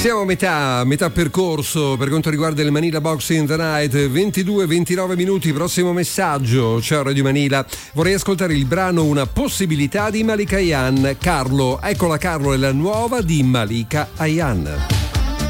Siamo a metà percorso per quanto riguarda il Manila Boxing the Night. 22-29 minuti, prossimo messaggio. Ciao Radio Manila, vorrei ascoltare il brano Una possibilità di Malika Ayan. Carlo, eccola Carlo, è la nuova di Malika Ayan.